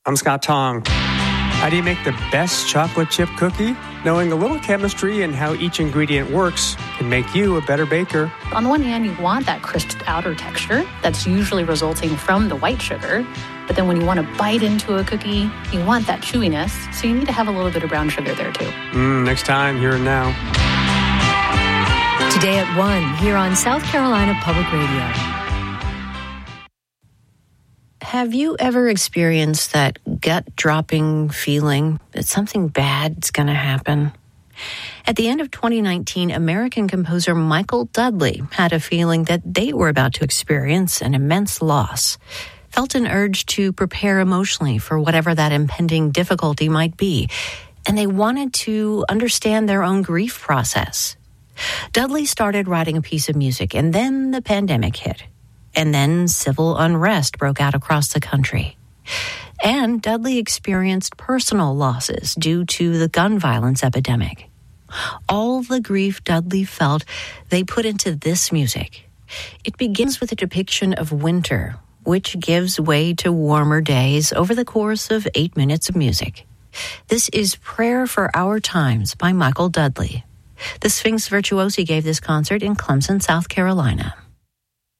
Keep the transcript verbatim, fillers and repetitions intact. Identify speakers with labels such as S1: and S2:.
S1: I'm Scott Tong. How do you make the best chocolate chip cookie? Knowing a little chemistry and how each ingredient works can make you a better baker.
S2: On the one hand, you want that crisp outer texture that's usually resulting from the white sugar. But then when you want to bite into a cookie, you want that chewiness. So you need to have a little bit of brown sugar there too.
S1: Mm, next time, here and now.
S3: Today at one, here on South Carolina Public Radio. Have you ever experienced that gut-dropping feeling that something bad's going to happen? At the end of twenty nineteen, American composer Michael Dudley had a feeling that they were about to experience an immense loss, felt an urge to prepare emotionally for whatever that impending difficulty might be, and they wanted to understand their own grief process. Dudley started writing a piece of music, and then the pandemic hit. And then civil unrest broke out across the country. And Dudley experienced personal losses due to the gun violence epidemic. All the grief Dudley felt, they put into this music. It begins with a depiction of winter, which gives way to warmer days over the course of eight minutes of music. This is Prayer for Our Times by Michael Dudley. The Sphinx Virtuosi gave this concert in Clemson, South Carolina.